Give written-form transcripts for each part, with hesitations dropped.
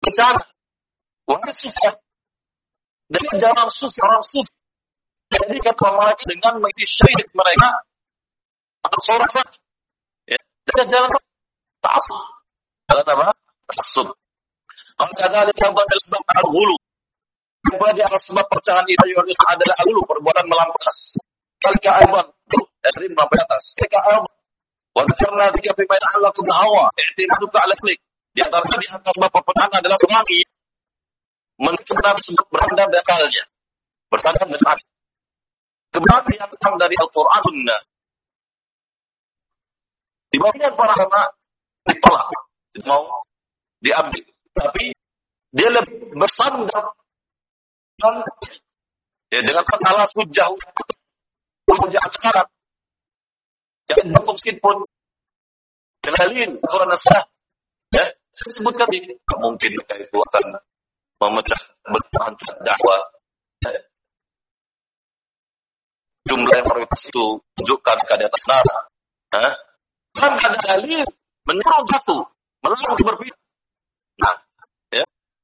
bencana. Wahai susah. Dengan jalan susah, orang susah. Jadi kata mereka dengan mengikuti syirik mereka, al-khurafat. Ya. Dengan jalan ta'asub. Jalan apa? Ta'asub. Kalau kata yang berisbab al-ghulu. Kemudian sebab percayaan itu adalah al-ghulu, perbuatan melampaui. Kalika ayban, dari melampaui atas. Kalika ayban. Wajarna jika bima Allah ke hawa, i'timadu ala klik. Di antara di atas sebab perbuatan adalah semangat. Mencoba bersandar dan akalnya. Bersandar dan akal. Kebenaran yang datang dari Al-Quran Sunnah. Dibagian para ulama ditolak, tidak mau diambil. Tapi dia lebih bersandar dengan masalah hujah sekarang. Yang berfungsi pun kenalin Quran Nasrah. Ya, saya sebutkan ini. Mungkin itu akan memecah belah dakwah. Jumlah yang mayoritas itu tunjukkan ke atas nara. Kan ada dalil menyerang satu, melarang berbeda. Nah, ya.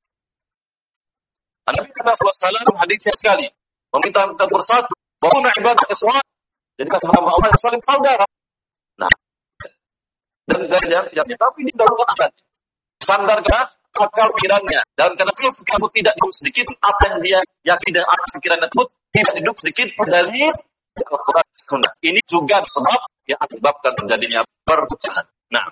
Nabi SAW hadisnya sekali meminta kita bersatu. Bahwa ibadah ikhwan. Jadi kata Allah yang saling saudara. Nah, dan yang tapi ini darurat akan standar akal pikirannya dan karena kamu tidak duduk sedikit apa yang dia yakin dan akal pikiran tersebut tidak duduk sedikit dalil Al-Quran Sunnah. Ini juga sebab yang menyebabkan terjadinya perpecahan. Nah,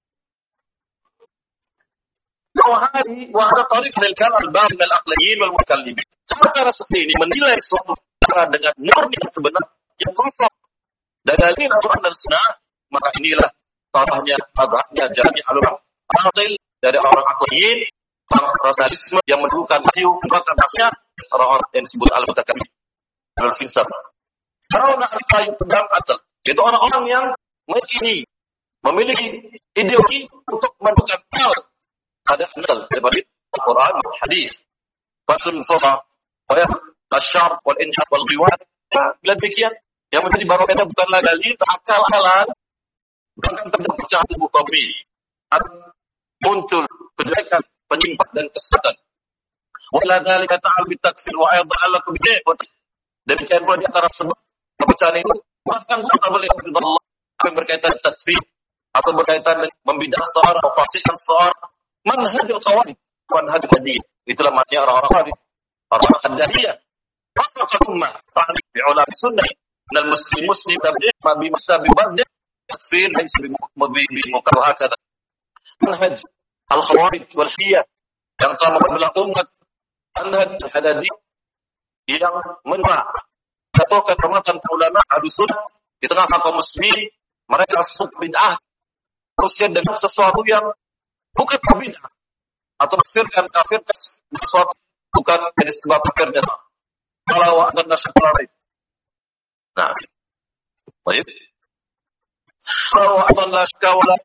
wahada tariq lil kalam al-batin al-aqliyyin wal mutakallimin. Cara seperti ini menilai suatu cara dengan murni kebenaran yang kosong dan dalil Al-Quran dan Sunnah, maka inilah tarahnya jalannya alur batil dari orang aqliyyin, orang rasionalisme yang mendudukan bahkan asnya orang-orang yang disebut al-mutakallim, al-filsafah. Karena al-qayyim pegang akal, itu orang-orang yang memiliki ideologi untuk mendudukan hal ada asal daripada Al-Quran dan hadis. Fasun sofa, asyar wal insyad wal ghiwat. Bila demikian, yang menjadi barometer bukanlah dalil akal-akalan, bahkan terjadi tubuh kami muncul kejelekan, penyimpan dan kesesatan. Wala dzalika ta'al bitakfir wa ayda'alakum bihi. Demikian pula di antara sebab kepercayaan itu bahkan tak boleh Allah yang berkaitan dengan takfir atau berkaitan dengan membidah seorang atau fasikan seorang manhajul khawarij, manhajul hadiyah. Itulah maknanya orang-orang khawarij, orang-orang qadariyah. Maka ummah ta'rif bi ulama sunnah dan muslim tabdi' ma bi musabi bad' takfir laysa bi mukarrah kata. Manhaj al-khawarij wal hiyah yang telah membelah umat, manhaj al-hadadiyah yang menolak atau kehormatan ulama Ahlussunnah di tengah kaum muslimin. Mereka masuk bid'ah terusnya dengan sesuatu yang bukan bid'ah atau kafir sesuatu bukan dari sebab kafirnya. Kalau akan nasyarakat. Nah, baik. Kalau akan nasyarakat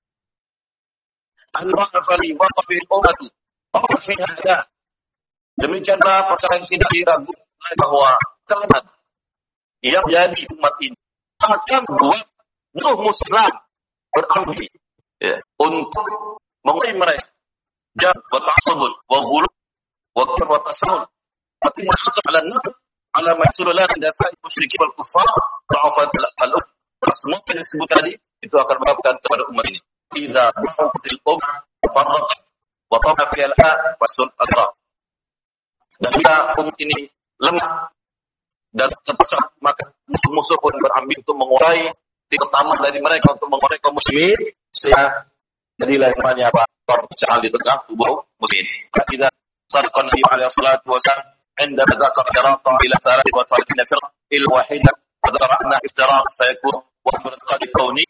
al-waqfali waqfil ummati fi hada. Demikianlah perkara yang tidak diragukan bahwa kalimat yang jadi umat ini akan buat muslim berambil untuk mengurangi mereka jab wa ta'asubun wa ghulu wa tasawun atau menghakam ala nabi ala masulullah dan dasar musyrikin wal kufar ta'afat al-um. Semua yang disebut tadi itu akan menyebabkan kepada umat ini idza ba'atil farraqat wa tama fi al-a fasul adra. Dan bila umat ini lemah dan terpecah, maka musuh-musuh pun berambil untuk menguasai terutama dari mereka untuk menguasai kaum muslimin. Sehingga jadilah namanya apa? Perpecahan di tengah tubuh muslimin. Kita sarqan Nabi alaihi salatu wasallam عندما ذكر إراقة إلى 33 فرقة الوحيدة ذكرنا افتراق سيكون وأمر قد كوني